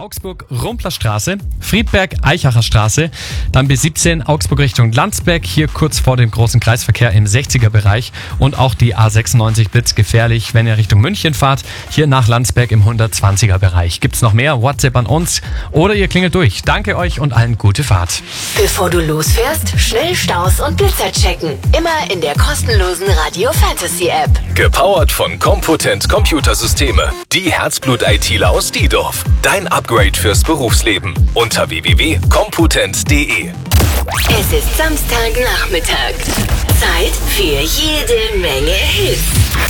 Augsburg Rumplerstraße, Friedberg Eichacher Straße, dann B17 Augsburg Richtung Landsberg, hier kurz vor dem großen Kreisverkehr im 60er Bereich und auch die A96 blitzgefährlich, wenn ihr Richtung München fahrt, hier nach Landsberg im 120er Bereich. Gibt's noch mehr? WhatsApp an uns oder ihr klingelt durch. Danke euch und allen gute Fahrt. Bevor du losfährst, schnell Staus und Blitzer checken. Immer in der kostenlosen Radio Fantasy App. Gepowert von Compotent Computersysteme. Die Herzblut-ITler aus Diedorf. Dein Upgrade fürs Berufsleben. Unter www.compotent.de. Es ist Samstagnachmittag. Zeit für jede Menge Hits.